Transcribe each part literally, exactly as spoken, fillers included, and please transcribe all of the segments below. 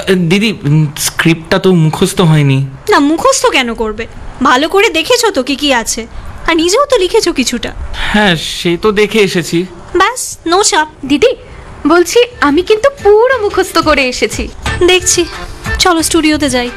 দিদি, স্ক্রিপ্টটা তো মুখস্থ হয়নি। না, মুখস্থ কেন করবে? ভালো করে দেখেছো তো কি কি আছে, আর নিজেও তো লিখেছো কিছুটা। হ্যাঁ, সে তো দেখে এসেছি। ব্যাস, নো চাপ। দিদি বলছি, আমি কিন্তু পুরো মুখস্থ করে এসেছি। দেখছি, চলো স্টুডিওতে যাই।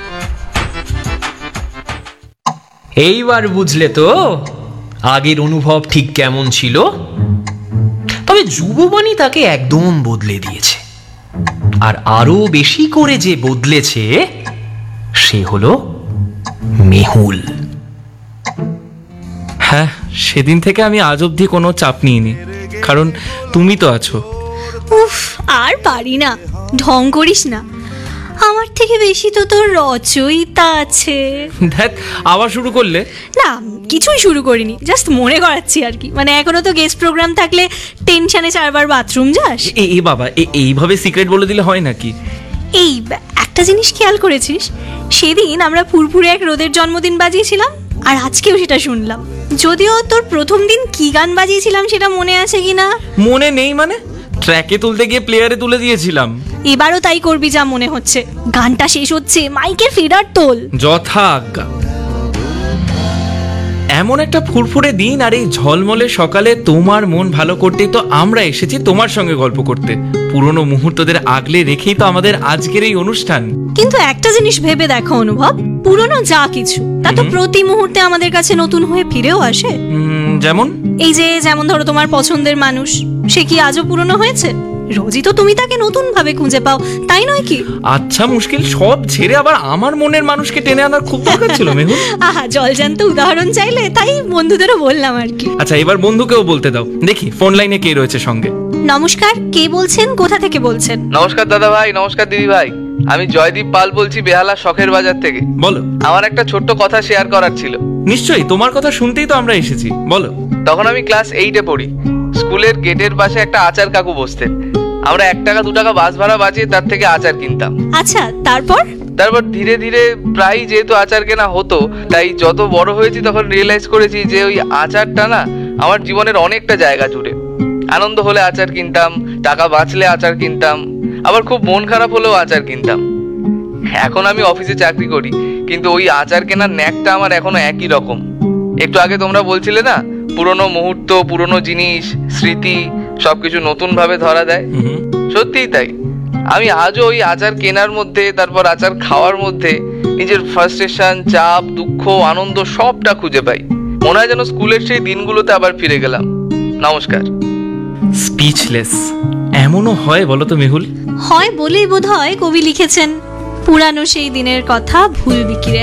এইবার বুঝলে তো আগের অনুভব ঠিক কেমন ছিল? তবে যুববাণী তাকে একদম বদলে দিয়েছে, আর আরো বেশি করে যে বদলেছে সে হলো মেহুল। হ্যাঁ, সেদিন থেকে আমি আজ অবধি কোনো চাপ নিইনি, কারণ তুমি তো আছো। উফ, আর পারি না, ঢং করিস না। আমার থেকে বেশি তো তোর রচয়িতা আছে। দেখ, আবার শুরু করলে। না, কিছুই শুরু করিনি, জাস্ট মনে করাচ্ছি আর কি। মানে এখনো তো গেস্ট প্রোগ্রাম থাকলে টেনশনে চারবার বাথরুম যাস। এ এ বাবা, এ- এইভাবে সিক্রেট বলে দিলে হয় নাকি? এই একটা জিনিস খেয়াল করেছিস, সেদিন আমরা ফুরফুরে এক রোদের জন্মদিন বাজিয়েছিলাম, আর আজকেও সেটা শুনলাম। যদিও তোর প্রথম দিন কি গান বাজিয়েছিলাম সেটা মনে আছে কিনা? মনে নেই মানে? ট্র্যাকে তুলতে গিয়ে প্লেয়ারে তুলে দিয়েছিলাম। এবারও তাই করবি যা মনে হচ্ছে। গানটা শেষ হচ্ছে, মাইকের ফিডার তোল। যথা আজ্ঞা। এমন একটা ফুরফুরে দিন আর এই ঝলমলে সকালে তোমার মন ভালো করতেই তো আমরা এসেছি তোমার সঙ্গে গল্প করতে। পুরনো মুহূর্তদের আগলে রেখেই তো আমাদের আজকের এই অনুষ্ঠান। কিন্তু একটা জিনিস ভেবে দেখো অনুভব, পুরনো যা কিছু তা তো প্রতি মুহূর্তে আমাদের কাছে নতুন হয়ে ফিরেও আসে। উম, যেমন এই যে যেমন ধরো তোমার পছন্দের মানুষ, সে কি আজও পুরনো হয়েছে? রোজই তো তুমি তাকে নতুন ভাবে খুঁজে পাও, তাই নয় কি? আচ্ছা, মুশকিল সব ছেড়ে আবার আমার মনের মানুষকে টেনে আনার খুব দরকার ছিল মেহুল। আহা, জলজান্ত উদাহরণ চাইলে, তাই বন্ধুদেরও বললাম আর কি। আচ্ছা, এবার বন্ধুকেও বলতে দাও, দেখি ফোন লাইনে কে রয়েছে সঙ্গে। নমস্কার, কে বলছেন, কোথা থেকে বলছেন? নমস্কার দাদা ভাই, নমস্কার দিদি ভাই। আমি জয়দীপ পাল বলছি, বেহালা শখের বাজার থেকে। বলো। আমার একটা ছোট্ট কথা শেয়ার করার ছিল। নিশ্চয়ই, তোমার কথা শুনতেই তো আমরা এসেছি, বলো। তখন আমি ক্লাস এইটে পড়ি। স্কুলের গেটের পাশে একটা আচার কাকু বসতেন। আমরা এক টাকা দু টাকা বাস ভাড়া বাঁচিয়ে তার থেকে আচার কিনতাম। আচ্ছা, তারপর? তারপর ধীরে ধীরে প্রায় যেহেতু আচার কেনা হতো, তাই যত বড় হয়েছি তখন রিয়েলাইজ করেছি যে ওই আচারটা না আমার জীবনের অনেকটা জায়গা জুড়ে। আনন্দ হলে আচার কিনতাম, টাকা বাঁচলে আচার কিনতাম, আবার খুব মন খারাপ হলেও আচার কিনতাম। এখন আমি অফিসে চাকরি করি, কিন্তু ওই আচার কেনার ন্যাকটা আমার এখনো একই রকম। একটু আগে তোমরা বলছিলে না, পুরনো মুহূর্ত, পুরনো জিনিস, স্মৃতি সবকিছু নতুন ভাবে ধরা দেয়। সত্যিই তাই। আমি আজও ওই আচার কেনার মধ্যে, তারপর আচার খাওয়ার মধ্যে নিজের ফ্রাস্ট্রেশন, চাপ, দুঃখ, আনন্দ সবটা খুঁজে পাই। মনে হয় যেন স্কুলের সেই দিনগুলোতে আবার ফিরে গেলাম। নমস্কার। স্পিচলেস। এমনও হয় বলো তো মেহুল? হয় বলেই বোধ হয় কবি লিখেছেন, পুরানো সেই দিনের কথা ভুলবি কি রে।